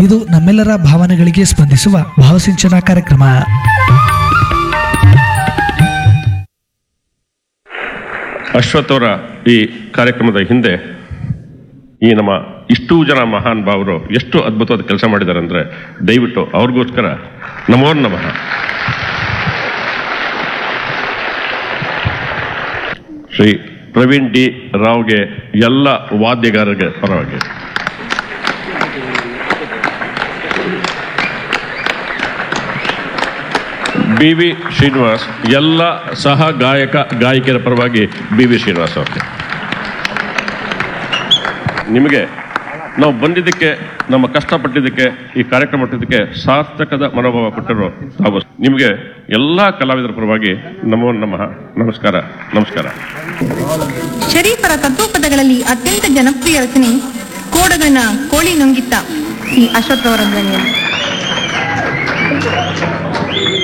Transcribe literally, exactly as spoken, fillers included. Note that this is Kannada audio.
ಇದು ನಮ್ಮೆಲ್ಲರ ಭಾವನೆಗಳಿಗೆ ಸ್ಪಂದಿಸುವ ಭಾವಸಿಂಚನ ಕಾರ್ಯಕ್ರಮ. ಅಶ್ವಥ್ ಅವರ ಈ ಕಾರ್ಯಕ್ರಮದ ಹಿಂದೆ ಈ ನಮ್ಮ ಇಷ್ಟೂ ಜನ ಮಹಾನ್ ಭಾವರು ಎಷ್ಟು ಅದ್ಭುತವಾದ ಕೆಲಸ ಮಾಡಿದ್ದಾರೆ ಅಂದರೆ ದಯವಿಟ್ಟು ಅವ್ರಿಗೋಸ್ಕರ ನಮೋ ನಮಃ. ಶ್ರೀ ಪ್ರವೀಣ್ ಡಿ ರಾವ್ಗೆ ಎಲ್ಲ ವಾದ್ಯಗಾರರಿಗೆ ಪರವಾಗಿ, ಬಿ ವಿ ಶ್ರೀನಿವಾಸ್ ಎಲ್ಲ ಸಹ ಗಾಯಕ ಗಾಯಕಿಯರ ಪರವಾಗಿ ಬಿ ವಿ ಶ್ರೀನಿವಾಸ್ ಅವ್ರಿಗೆ, ನಿಮಗೆ ನಾವು ಬಂದಿದ್ದಕ್ಕೆ, ನಮ್ಮ ಕಷ್ಟಪಟ್ಟಿದ್ದಕ್ಕೆ, ಈ ಕಾರ್ಯಕ್ರಮ ಪಟ್ಟಿದ್ದಕ್ಕೆ ಸಾರ್ಥಕದ ಮನೋಭಾವ ಕೊಟ್ಟರು ತಾವು. ನಿಮಗೆ ಎಲ್ಲ ಕಲಾವಿದರ ಪರವಾಗಿ ನಮೋ ನಮಃ. ನಮಸ್ಕಾರ ನಮಸ್ಕಾರ. ಶರೀಫರ ತತ್ವಪದಗಳಲ್ಲಿ ಅತ್ಯಂತ ಜನಪ್ರಿಯ ರಚನೆ ಕೋಡಗನ ಕೋಳಿ ನುಂಗಿತ್ತ ಸಿ ಅಶ್ವಥ್ ಅವರ ಧ್ವನಿಯಲ್ಲಿ.